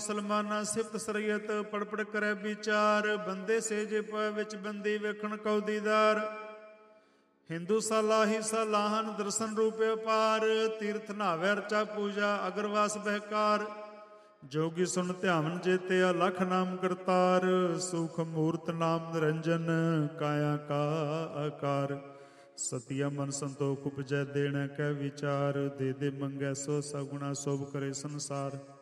ਮੁਸਲਮਾਨਾ ਸਿਫਤ ਸਰਈਅਤ ਪੜ ਪੜ ਕਰੈ ਵਿਚਾਰ। ਬੰਦੇ ਸੇਜੇ ਪੈ ਵਿੱਚ ਬੰਦੀ ਵੇਖਣ ਕਉ ਦੀਦਾਰ। ਹਿੰਦੂ ਸਾਲਾਹੀ ਸਾਲਾਹਨ ਦਰਸ਼ਨ ਰੂਪ ਅਪਾਰ। ਤੀਰਥ ਨਾਵੈ ਰਚਾ ਪੂਜਾ ਅਗਰਵਾਸ ਬਹਿਕਾਰ। ਜੋਗੀ ਸੁਨ ਧਿਆਵਨ ਜੇਤੇ ਅਲਖ ਨਾਮ ਕਰਤਾਰ। ਸੁਖ ਮੂਰਤ ਨਾਮ ਨਿਰੰਜਨ ਕਾਇਆ ਕਾ ਆਕਾਰ। ਸਤਿਆ ਮਨ ਸੰਤੋਖ ਉਪਜੈ ਦੇਣਾ ਕੈ ਵਿਚਾਰ। ਦੇ ਦੇ ਮੰਗੈ ਸੋ ਸਗੁਣਾ ਸੋਭ ਕਰੇ ਸੰਸਾਰ।